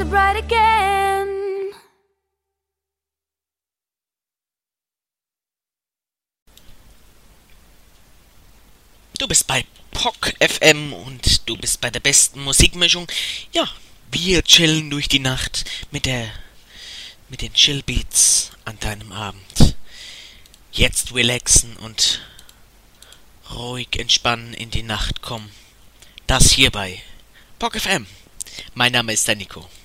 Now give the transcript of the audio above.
bright again. Du bist bei POC FM und du bist bei der besten Musikmischung. Ja, wir chillen durch die Nacht mit den Chillbeats an deinem Abend. Jetzt relaxen und ruhig entspannen in die Nacht kommen. Das hier bei POC FM. Mein Name ist der Nico.